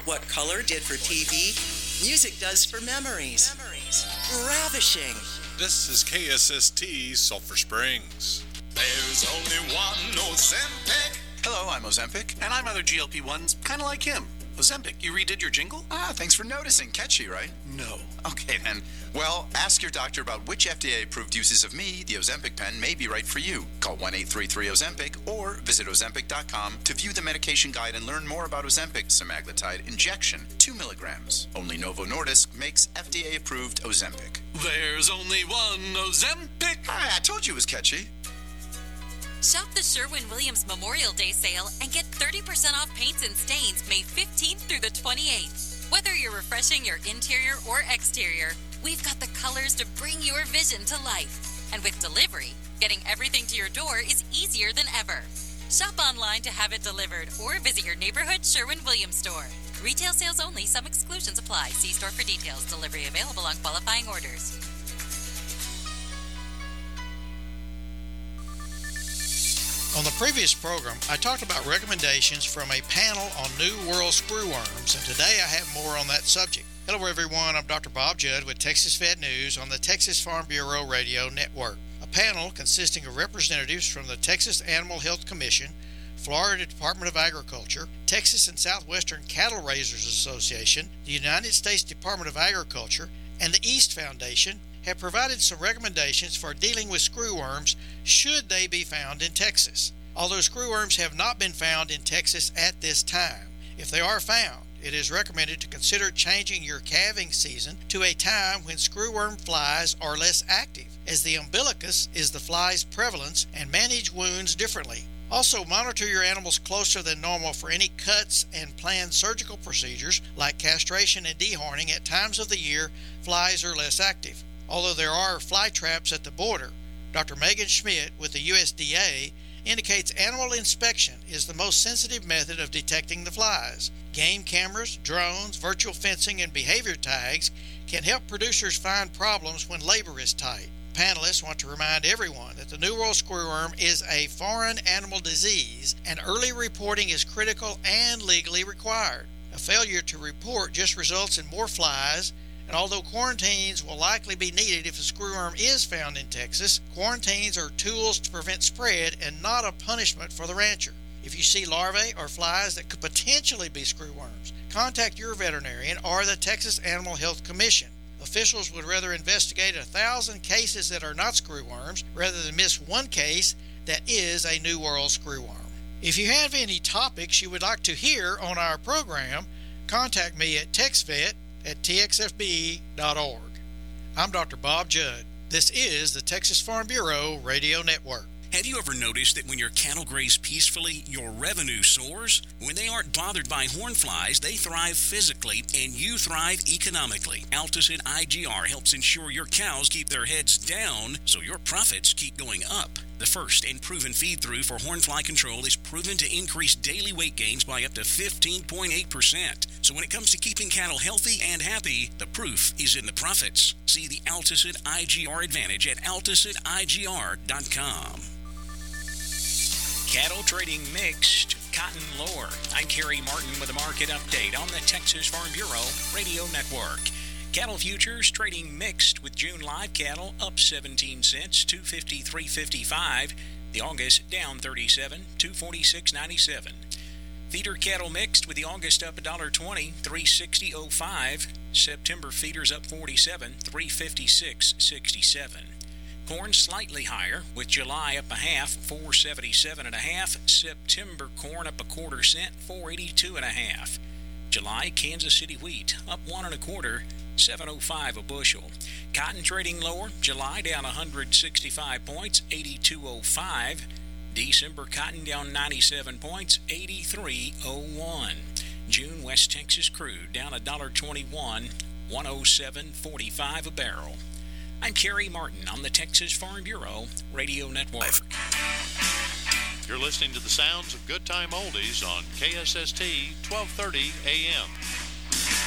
What color did for TV, music does for memories. Ravishing. This is KSST Sulphur Springs. There's only one Ozempic. Hello, I'm Ozempic. And I'm other GLP-1s, kind of like him. Ozempic, you redid your jingle? Thanks for noticing. Catchy, right? No. Okay, then. Well, ask your doctor about which FDA-approved uses of me, the Ozempic pen, may be right for you. Call 1-833-OZEMPIC or visit Ozempic.com to view the medication guide and learn more about Ozempic semaglutide injection, 2 milligrams. Only Novo Nordisk makes FDA-approved Ozempic. There's only one Ozempic. I told you it was catchy. Shop the Sherwin-Williams Memorial Day sale and get 30% off paints and stains May 15th through the 28th. Whether you're refreshing your interior or exterior, we've got the colors to bring your vision to life. And with delivery, getting everything to your door is easier than ever. Shop online to have it delivered or visit your neighborhood Sherwin-Williams store. Retail sales only. Some exclusions apply. See store for details. Delivery available on qualifying orders. On the previous program, I talked about recommendations from a panel on New World screwworms, and today I have more on that subject. Hello everyone, I'm Dr. Bob Judd with Texas Vet News on the Texas Farm Bureau Radio Network. A panel consisting of representatives from the Texas Animal Health Commission, Florida Department of Agriculture, Texas and Southwestern Cattle Raisers Association, the United States Department of Agriculture, and the East Foundation have provided some recommendations for dealing with screwworms should they be found in Texas. Although screwworms have not been found in Texas at this time, if they are found, it is recommended to consider changing your calving season to a time when screwworm flies are less active, as the umbilicus is the fly's prevalence, and manage wounds differently. Also, monitor your animals closer than normal for any cuts and planned surgical procedures like castration and dehorning at times of the year flies are less active. Although there are fly traps at the border, Dr. Megan Schmidt with the USDA indicates animal inspection is the most sensitive method of detecting the flies. Game cameras, drones, virtual fencing, and behavior tags can help producers find problems when labor is tight. Panelists want to remind everyone that the New World screwworm is a foreign animal disease, and early reporting is critical and legally required. A failure to report just results in more flies, and although quarantines will likely be needed if a screwworm is found in Texas, quarantines are tools to prevent spread and not a punishment for the rancher. If you see larvae or flies that could potentially be screwworms, contact your veterinarian or the Texas Animal Health Commission. Officials would rather investigate 1,000 cases that are not screwworms rather than miss one case that is a New World screwworm. If you have any topics you would like to hear on our program, contact me at texvet@txfb.org. I'm Dr. Bob Judd. This is the Texas Farm Bureau Radio Network. Have you ever noticed that when your cattle graze peacefully, your revenue soars? When they aren't bothered by horn flies, they thrive physically, and you thrive economically. Alticid IGR helps ensure your cows keep their heads down so your profits keep going up. The first and proven feed-through for hornfly control is proven to increase daily weight gains by up to 15.8%. So when it comes to keeping cattle healthy and happy, the proof is in the profits. See the Alticid IGR advantage at AlticidIGR.com. Cattle trading mixed, cotton lower. I'm Kerry Martin with a market update on the Texas Farm Bureau Radio Network. Cattle futures trading mixed with June live cattle up 17 cents, $253.55. The August down 37, $246.97. Feeder cattle mixed with the August up $1.20, $360.05. September feeders up 47, $356.67. Corn slightly higher, with July up a half, $477.50. September corn up a quarter cent, $482.50. July Kansas City wheat up 1 1/4, $7.05 a bushel. Cotton trading lower, July down 165 points, $82.05. December cotton down 97 points, $83.01. June West Texas crude down $1.21, $107.45 a barrel. I'm Kerry Martin on the Texas Farm Bureau Radio Network. You're listening to the sounds of Good Time Oldies on KSST 1230 AM.